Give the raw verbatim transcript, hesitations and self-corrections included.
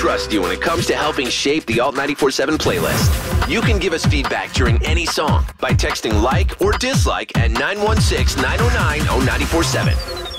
trust you when it comes to helping shape the Alt ninety-four point seven playlist. You can give us feedback during any song by texting like or dislike at nine one six, nine oh nine, oh nine four seven.